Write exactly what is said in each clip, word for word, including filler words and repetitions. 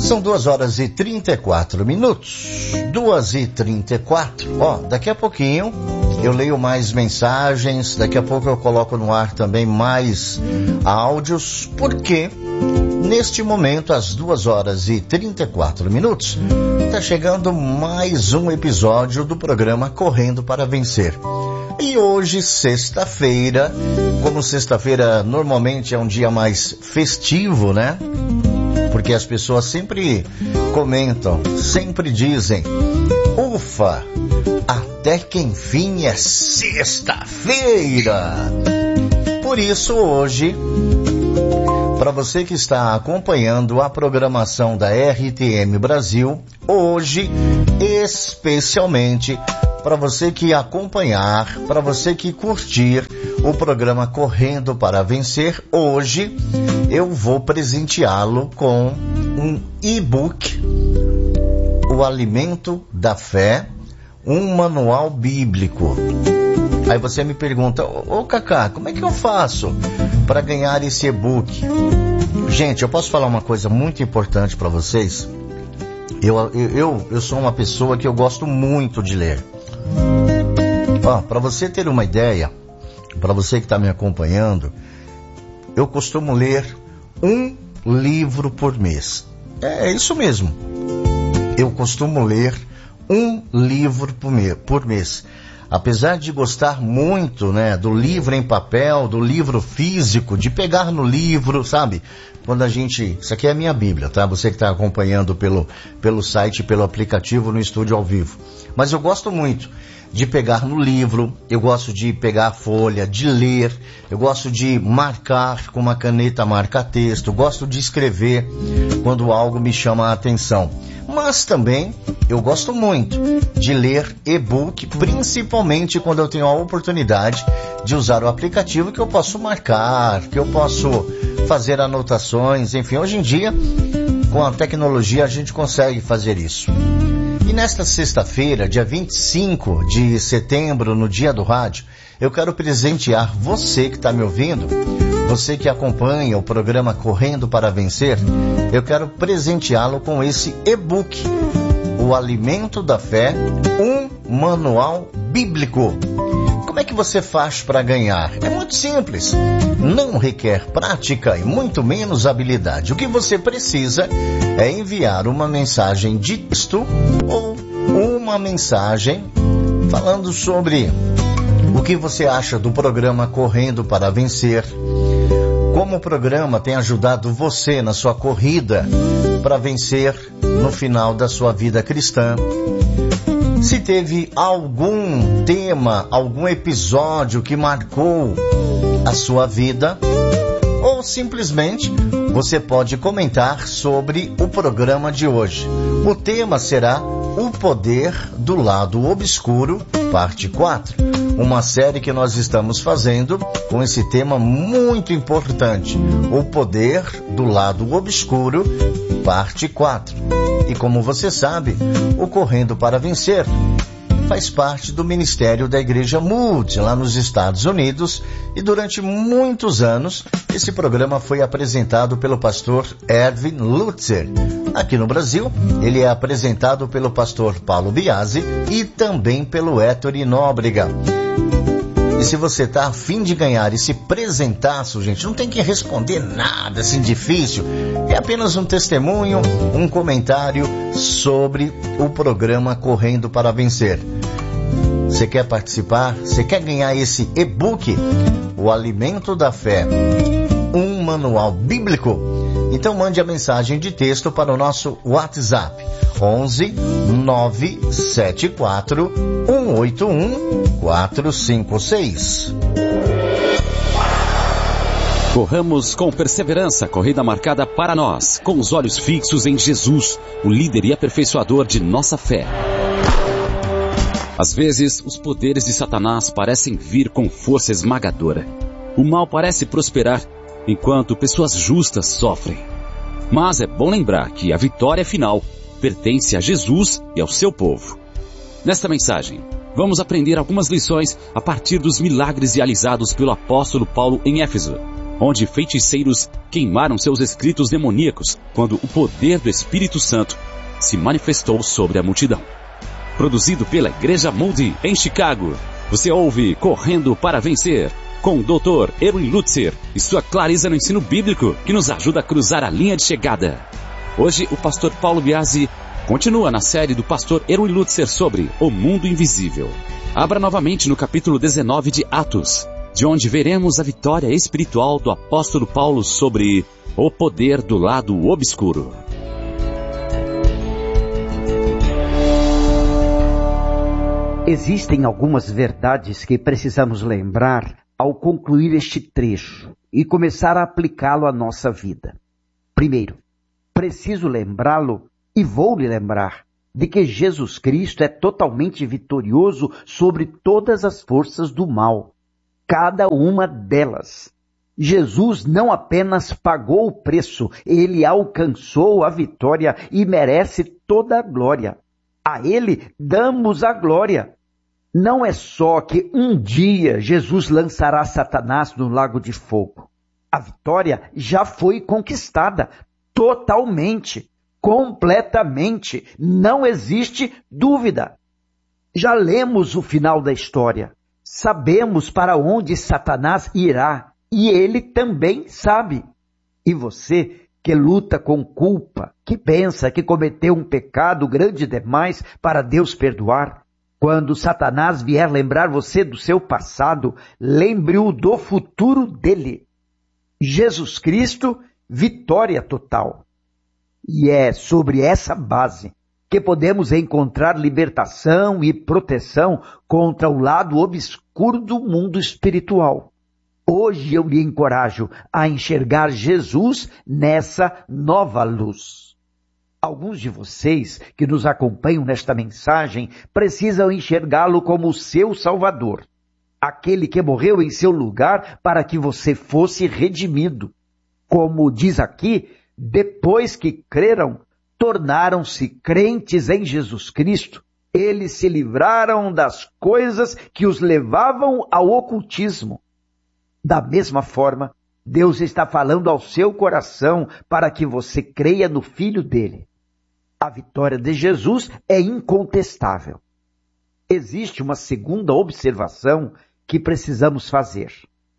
São duas horas e trinta e quatro minutos. Duas e trinta e quatro. Ó, daqui a pouquinho eu leio mais mensagens. Daqui a pouco eu coloco no ar também mais áudios. Porque neste momento, às duas horas e trinta e quatro minutos, está chegando mais um episódio do programa Correndo para Vencer. E hoje, sexta-feira, como sexta-feira normalmente é um dia mais festivo, né? Porque as pessoas sempre comentam, sempre dizem: ufa, até que enfim é sexta-feira! Por isso hoje, para você que está acompanhando a programação da R T M Brasil, hoje, especialmente para você que acompanhar, para você que curtir o programa Correndo para Vencer, hoje eu vou presenteá-lo com um e-book, O Alimento da Fé, um manual bíblico. Aí você me pergunta: ô Cacá, como é que eu faço para ganhar esse e-book? Gente, eu posso falar uma coisa muito importante para vocês? Eu, eu, eu sou uma pessoa que eu gosto muito de ler. Ó, para você ter uma ideia, para você que está me acompanhando, eu costumo ler um livro por mês. É isso mesmo. Eu costumo ler um livro por mês. Apesar de gostar muito, né, do livro em papel, do livro físico, de pegar no livro, sabe? Quando a gente... Isso aqui é a minha Bíblia, tá? Você que está acompanhando pelo, pelo site, pelo aplicativo, no estúdio ao vivo. Mas eu gosto muito de pegar no livro, eu gosto de pegar a folha, de ler, eu gosto de marcar com uma caneta marca-texto, gosto de escrever quando algo me chama a atenção. Mas também eu gosto muito de ler e-book, principalmente quando eu tenho a oportunidade de usar o aplicativo, que eu posso marcar, que eu posso fazer anotações, enfim, hoje em dia, com a tecnologia, a gente consegue fazer isso. E nesta sexta-feira, dia vinte e cinco de setembro, no Dia do Rádio, eu quero presentear você que está me ouvindo, você que acompanha o programa Correndo para Vencer, eu quero presenteá-lo com esse e-book, O Alimento da Fé, um manual bíblico. Como é que você faz para ganhar? É muito simples. Não requer prática e muito menos habilidade. O que você precisa é enviar uma mensagem de texto ou uma mensagem falando sobre o que você acha do programa Correndo para Vencer, como o programa tem ajudado você na sua corrida para vencer no final da sua vida cristã. Se teve algum tema, algum episódio que marcou a sua vida, ou simplesmente você pode comentar sobre o programa de hoje. O tema será O Poder do Lado Obscuro, parte quatro. Uma série que nós estamos fazendo com esse tema muito importante, O Poder do Lado Obscuro, parte quatro. E como você sabe, o Correndo para Vencer faz parte do ministério da Igreja Moody, lá nos Estados Unidos, e durante muitos anos esse programa foi apresentado pelo pastor Erwin Lutzer. Aqui no Brasil, ele é apresentado pelo pastor Paulo Biasi e também pelo Ettore Nóbrega. E se você está a fim de ganhar esse presentaço, gente, não tem que responder nada assim difícil. É apenas um testemunho, um comentário sobre o programa Correndo para Vencer. Você quer participar? Você quer ganhar esse e-book? O Alimento da Fé, um manual bíblico? Então mande a mensagem de texto para o nosso WhatsApp. onze nove sete quatro um oito um quatro cinco seis. Corramos com perseverança a corrida marcada para nós, com os olhos fixos em Jesus, o líder e aperfeiçoador de nossa fé. Às vezes, os poderes de Satanás parecem vir com força esmagadora. O mal parece prosperar, enquanto pessoas justas sofrem. Mas é bom lembrar que a vitória final pertence a Jesus e ao seu povo. Nesta mensagem, vamos aprender algumas lições a partir dos milagres realizados pelo apóstolo Paulo em Éfeso. onde feiticeiros queimaram seus escritos demoníacos quando o poder do Espírito Santo se manifestou sobre a multidão. Produzido pela Igreja Moody em Chicago, você ouve Correndo para Vencer, com o doutor Erwin Lutzer e sua clareza no ensino bíblico que nos ajuda a cruzar a linha de chegada. Hoje, o pastor Paulo Biasi continua na série do pastor Erwin Lutzer sobre o mundo invisível. Abra novamente no capítulo dezenove de Atos, de onde veremos a vitória espiritual do apóstolo Paulo sobre o poder do lado obscuro. Existem algumas verdades que precisamos lembrar ao concluir este trecho e começar a aplicá-lo à nossa vida. Primeiro, preciso lembrá-lo e vou lhe lembrar de que Jesus Cristo é totalmente vitorioso sobre todas as forças do mal, cada uma delas. Jesus não apenas pagou o preço, ele alcançou a vitória e merece toda a glória. A ele damos a glória. Não é só que um dia Jesus lançará Satanás no lago de fogo. A vitória já foi conquistada totalmente, completamente. Não existe dúvida. Já lemos o final da história. Sabemos para onde Satanás irá e ele também sabe. E você que luta com culpa, que pensa que cometeu um pecado grande demais para Deus perdoar, quando Satanás vier lembrar você do seu passado, lembre-o do futuro dele. Jesus Cristo, vitória total. E é sobre essa base que podemos encontrar libertação e proteção contra o lado obscuro do mundo espiritual. Hoje eu lhe encorajo a enxergar Jesus nessa nova luz. Alguns de vocês que nos acompanham nesta mensagem precisam enxergá-lo como o seu Salvador, aquele que morreu em seu lugar para que você fosse redimido. Como diz aqui, depois que creram, tornaram-se crentes em Jesus Cristo. Eles se livraram das coisas que os levavam ao ocultismo. Da mesma forma, Deus está falando ao seu coração para que você creia no Filho dele. A vitória de Jesus é incontestável. Existe uma segunda observação que precisamos fazer.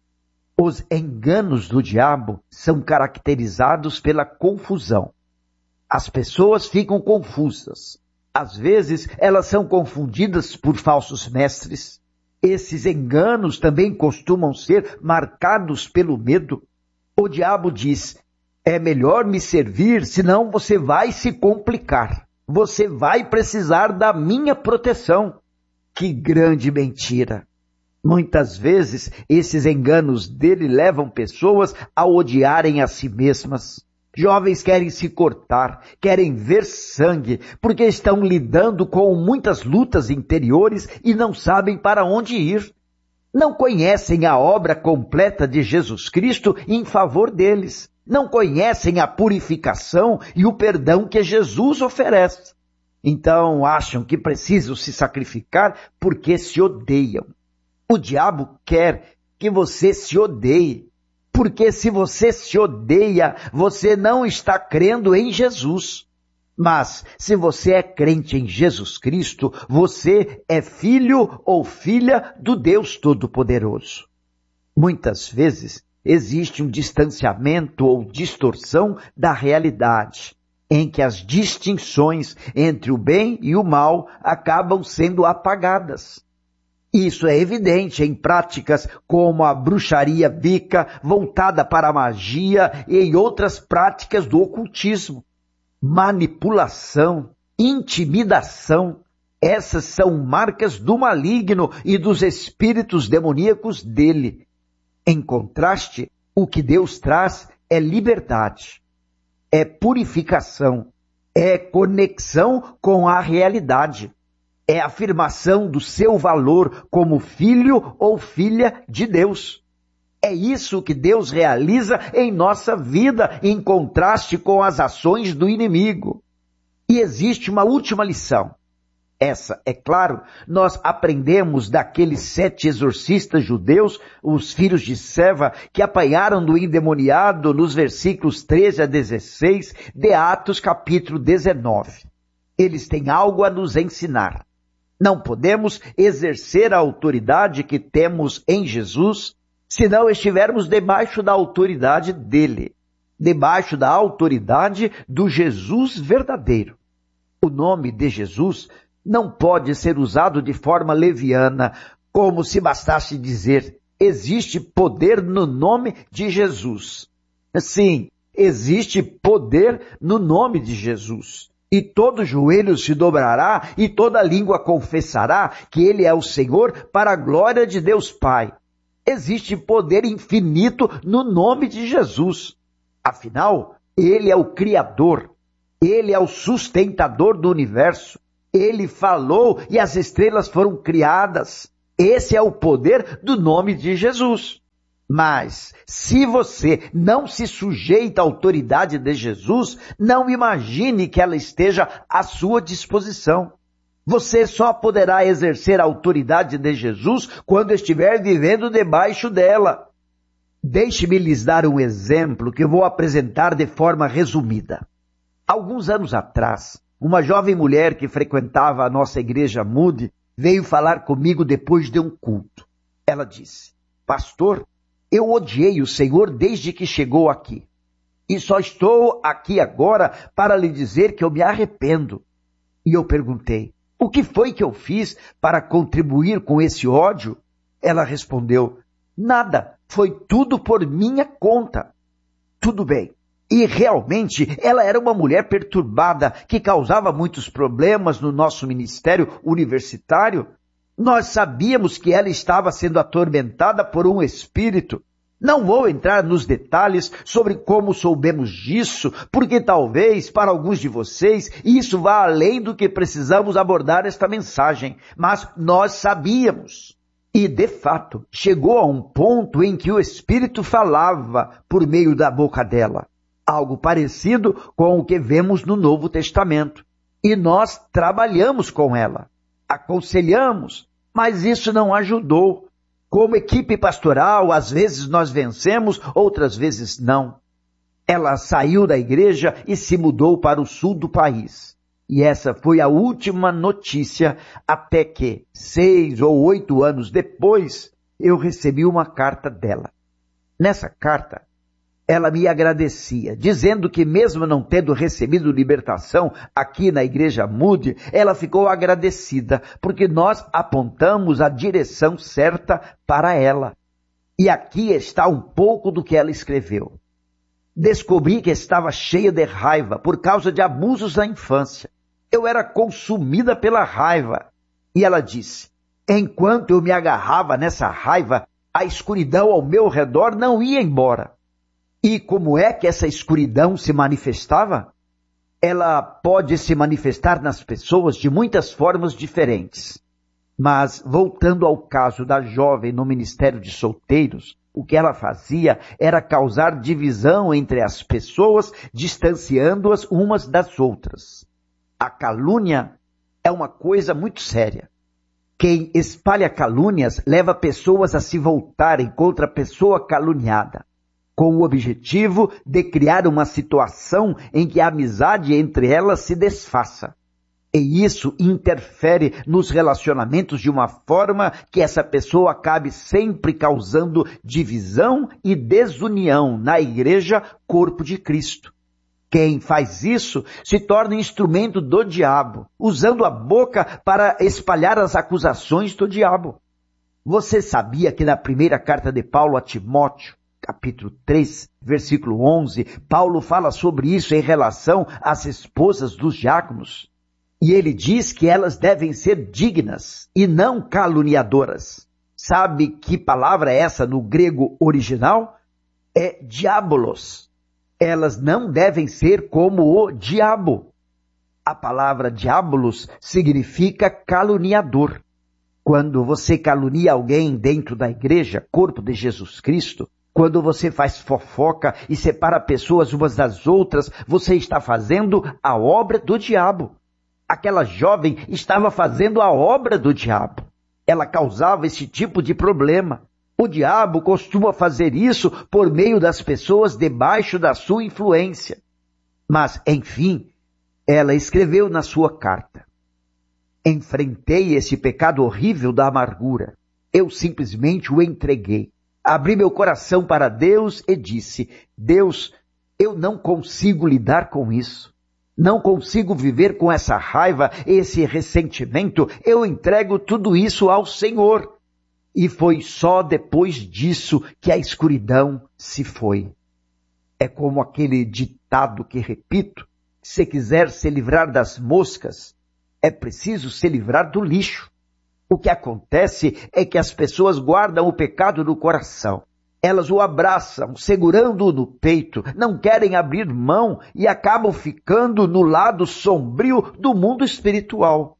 Os enganos do diabo são caracterizados pela confusão. As pessoas ficam confusas. Às vezes, elas são confundidas por falsos mestres. Esses enganos também costumam ser marcados pelo medo. O diabo diz: é melhor me servir, senão você vai se complicar. Você vai precisar da minha proteção. Que grande mentira! Muitas vezes, esses enganos dele levam pessoas a odiarem a si mesmas. Jovens querem se cortar, querem ver sangue, porque estão lidando com muitas lutas interiores e não sabem para onde ir. Não conhecem a obra completa de Jesus Cristo em favor deles. Não conhecem a purificação e o perdão que Jesus oferece. Então acham que precisam se sacrificar porque se odeiam. O diabo quer que você se odeie, porque se você se odeia, você não está crendo em Jesus. Mas se você é crente em Jesus Cristo, você é filho ou filha do Deus Todo-Poderoso. Muitas vezes existe um distanciamento ou distorção da realidade, em que as distinções entre o bem e o mal acabam sendo apagadas. Isso é evidente em práticas como a bruxaria bica, voltada para a magia, e em outras práticas do ocultismo. Manipulação, intimidação, essas são marcas do maligno e dos espíritos demoníacos dele. Em contraste, o que Deus traz é liberdade, é purificação, é conexão com a realidade. É a afirmação do seu valor como filho ou filha de Deus. É isso que Deus realiza em nossa vida, em contraste com as ações do inimigo. E existe uma última lição. Essa, é claro, nós aprendemos daqueles sete exorcistas judeus, os filhos de Seva, que apanharam do endemoniado nos versículos treze a dezesseis de Atos capítulo dezenove. Eles têm algo a nos ensinar. Não podemos exercer a autoridade que temos em Jesus se não estivermos debaixo da autoridade dele, debaixo da autoridade do Jesus verdadeiro. O nome de Jesus não pode ser usado de forma leviana, como se bastasse dizer, existe poder no nome de Jesus. Sim, existe poder no nome de Jesus. E todo joelho se dobrará e toda língua confessará que Ele é o Senhor para a glória de Deus Pai. Existe poder infinito no nome de Jesus. Afinal, Ele é o Criador. Ele é o sustentador do universo. Ele falou e as estrelas foram criadas. Esse é o poder do nome de Jesus. Mas, se você não se sujeita à autoridade de Jesus, não imagine que ela esteja à sua disposição. Você só poderá exercer a autoridade de Jesus quando estiver vivendo debaixo dela. Deixe-me lhes dar um exemplo que eu vou apresentar de forma resumida. Alguns anos atrás, uma jovem mulher que frequentava a nossa igreja Moody veio falar comigo depois de um culto. Ela disse, pastor, eu odiei o Senhor desde que chegou aqui. E só estou aqui agora para lhe dizer que eu me arrependo. E eu perguntei, o que foi que eu fiz para contribuir com esse ódio? Ela respondeu, nada, foi tudo por minha conta. Tudo bem. E realmente ela era uma mulher perturbada que causava muitos problemas no nosso ministério universitário. Nós sabíamos que ela estava sendo atormentada por um espírito. Não vou entrar nos detalhes sobre como soubemos disso, porque talvez para alguns de vocês isso vá além do que precisamos abordar esta mensagem. Mas nós sabíamos. E, de fato, chegou a um ponto em que o espírito falava por meio da boca dela. Algo parecido com o que vemos no Novo Testamento. E nós trabalhamos com ela, aconselhamos, mas isso não ajudou. Como equipe pastoral, às vezes nós vencemos, outras vezes não. Ela saiu da igreja e se mudou para o sul do país. E essa foi a última notícia, até que, seis ou oito anos depois, eu recebi uma carta dela. Nessa carta, ela me agradecia, dizendo que mesmo não tendo recebido libertação aqui na igreja Moody, ela ficou agradecida, porque nós apontamos a direção certa para ela. E aqui está um pouco do que ela escreveu. Descobri que estava cheia de raiva por causa de abusos na infância. Eu era consumida pela raiva. E ela disse, enquanto eu me agarrava nessa raiva, a escuridão ao meu redor não ia embora. E como é que essa escuridão se manifestava? Ela pode se manifestar nas pessoas de muitas formas diferentes. Mas, voltando ao caso da jovem no Ministério de Solteiros, o que ela fazia era causar divisão entre as pessoas, distanciando-as umas das outras. A calúnia é uma coisa muito séria. Quem espalha calúnias leva pessoas a se voltarem contra a pessoa caluniada, com o objetivo de criar uma situação em que a amizade entre elas se desfaça. E isso interfere nos relacionamentos de uma forma que essa pessoa acabe sempre causando divisão e desunião na igreja, corpo de Cristo. Quem faz isso se torna instrumento do diabo, usando a boca para espalhar as acusações do diabo. Você sabia que na primeira carta de Paulo a Timóteo, capítulo três, versículo onze, Paulo fala sobre isso em relação às esposas dos diáconos. E ele diz que elas devem ser dignas e não caluniadoras. Sabe que palavra é essa no grego original? É diabolos. Elas não devem ser como o diabo. A palavra diabolos significa caluniador. Quando você calunia alguém dentro da igreja, corpo de Jesus Cristo, quando você faz fofoca e separa pessoas umas das outras, você está fazendo a obra do diabo. Aquela jovem estava fazendo a obra do diabo. Ela causava esse tipo de problema. O diabo costuma fazer isso por meio das pessoas debaixo da sua influência. Mas, enfim, ela escreveu na sua carta: enfrentei esse pecado horrível da amargura. Eu simplesmente o entreguei. Abri meu coração para Deus e disse: Deus, eu não consigo lidar com isso. Não consigo viver com essa raiva, esse ressentimento. Eu entrego tudo isso ao Senhor. E foi só depois disso que a escuridão se foi. É como aquele ditado que repito: se quiser se livrar das moscas, é preciso se livrar do lixo. O que acontece é que as pessoas guardam o pecado no coração. Elas o abraçam, segurando-o no peito, não querem abrir mão e acabam ficando no lado sombrio do mundo espiritual.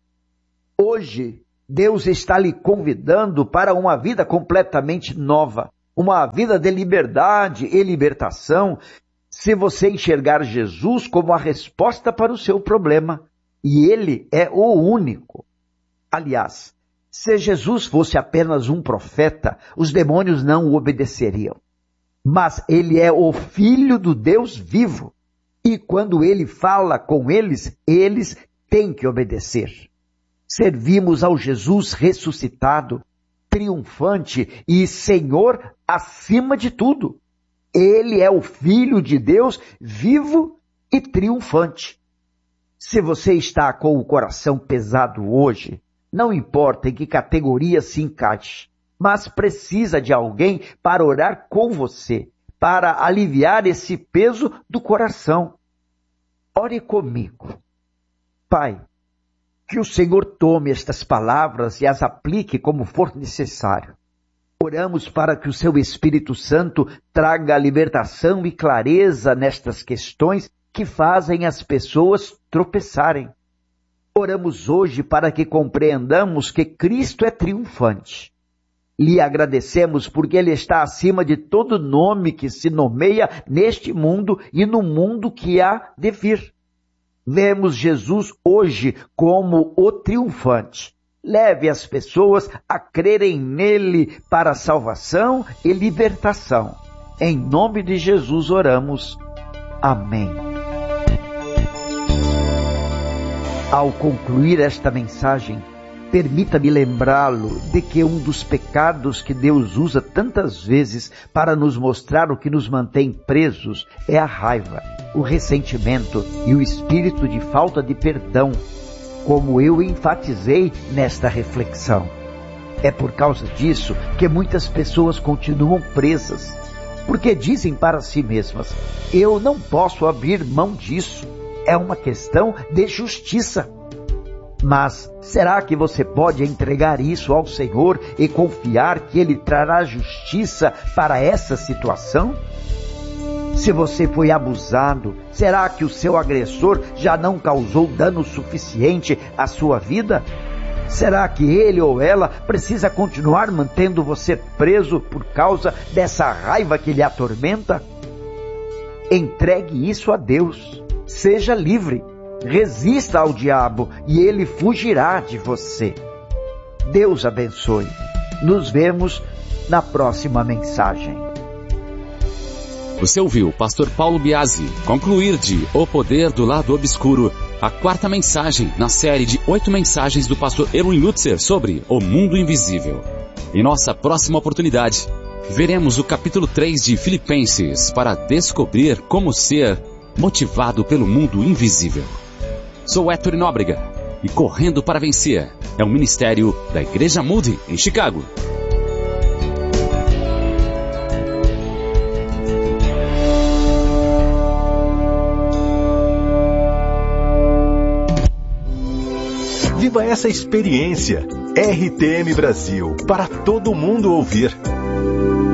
Hoje, Deus está lhe convidando para uma vida completamente nova, uma vida de liberdade e libertação, se você enxergar Jesus como a resposta para o seu problema. E Ele é o único. Aliás, se Jesus fosse apenas um profeta, os demônios não o obedeceriam. Mas Ele é o Filho do Deus vivo. E quando Ele fala com eles, eles têm que obedecer. Servimos ao Jesus ressuscitado, triunfante e Senhor acima de tudo. Ele é o Filho de Deus vivo e triunfante. Se você está com o coração pesado hoje, não importa em que categoria se encaixe, mas precisa de alguém para orar com você, para aliviar esse peso do coração. Ore comigo. Pai, que o Senhor tome estas palavras e as aplique como for necessário. Oramos para que o seu Espírito Santo traga libertação e clareza nestas questões que fazem as pessoas tropeçarem. Oramos hoje para que compreendamos que Cristo é triunfante. Lhe agradecemos porque Ele está acima de todo nome que se nomeia neste mundo e no mundo que há de vir. Vemos Jesus hoje como o triunfante. Leve as pessoas a crerem nele para salvação e libertação. Em nome de Jesus oramos. Amém. Ao concluir esta mensagem, permita-me lembrá-lo de que um dos pecados que Deus usa tantas vezes para nos mostrar o que nos mantém presos é a raiva, o ressentimento e o espírito de falta de perdão, como eu enfatizei nesta reflexão. É por causa disso que muitas pessoas continuam presas, porque dizem para si mesmas: eu não posso abrir mão disso, é uma questão de justiça. Mas será que você pode entregar isso ao Senhor e confiar que Ele trará justiça para essa situação? Se você foi abusado, será que o seu agressor já não causou dano suficiente à sua vida? Será que ele ou ela precisa continuar mantendo você preso por causa dessa raiva que lhe atormenta? Entregue isso a Deus. Seja livre. Resista ao diabo e ele fugirá de você. Deus abençoe. Nos vemos na próxima mensagem. Você ouviu o pastor Paulo Biasi concluir de O Poder do Lado Obscuro, a quarta mensagem na série de oito mensagens do pastor Erwin Lutzer sobre o mundo invisível. Em nossa próxima oportunidade, veremos o capítulo três de Filipenses para descobrir como ser motivado pelo mundo invisível. Sou Héctor Nóbrega e Correndo para Vencer é um ministério da Igreja Moody em Chicago. Viva essa experiência. R T M Brasil, para todo mundo ouvir.